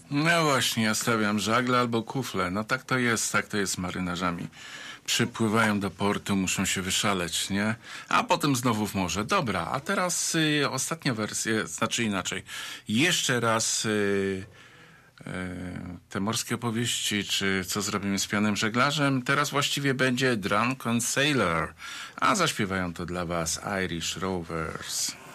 No właśnie, ja stawiam żagle albo kufle. No tak to jest z marynarzami. Przypływają do portu, muszą się wyszaleć, nie? A potem znowu w morze. Dobra, a teraz ostatnia wersja, znaczy inaczej. Jeszcze raz te morskie opowieści, czy co zrobimy z pijanym żeglarzem. Teraz właściwie będzie Drunken Sailor, a zaśpiewają to dla was Irish Rovers.